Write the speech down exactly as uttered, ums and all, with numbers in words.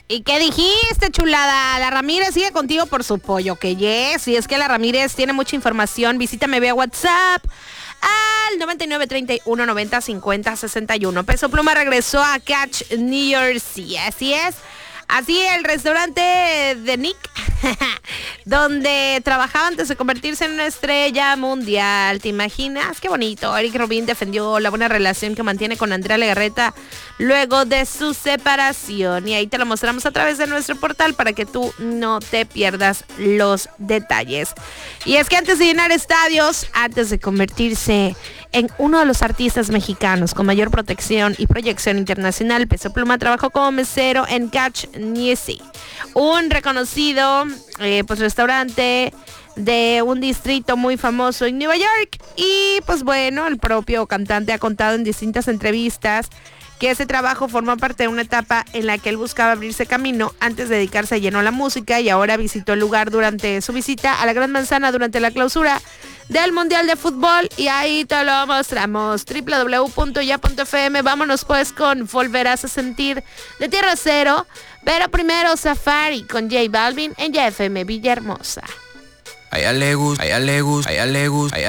¿Y qué dijiste, chulada? La Ramírez sigue contigo por su pollo, que yes. Si es que la Ramírez tiene mucha información, visítame vía WhatsApp al noventa y nueve, treinta y uno, noventa, cincuenta, sesenta y uno. Peso Pluma regresó a Catch New Jersey, así es. Así el restaurante de Nick, donde trabajaba antes de convertirse en una estrella mundial. ¿Te imaginas? Qué bonito. Eric Rubin defendió la buena relación que mantiene con Andrea Legarreta luego de su separación. Y ahí te lo mostramos a través de nuestro portal para que tú no te pierdas los detalles. Y es que antes de llenar estadios, antes de convertirse en uno de los artistas mexicanos con mayor protección y proyección internacional, Peso Pluma trabajó como mesero en Catch New Jersey, un reconocido eh, pues restaurante de un distrito muy famoso en Nueva York. Y pues bueno, el propio cantante ha contado en distintas entrevistas que ese trabajo formó parte de una etapa en la que él buscaba abrirse camino antes de dedicarse lleno a la música, y ahora visitó el lugar durante su visita a la Gran Manzana durante la clausura del Mundial de Fútbol, y ahí te lo mostramos. doble u doble u doble u punto ya punto efe eme. Vámonos pues con Volverás a Sentir de Tierra Cero, pero primero Safari con J Balvin en Ya F M Villahermosa. A ella le gusta, a ella le gusta, a ella le gusta.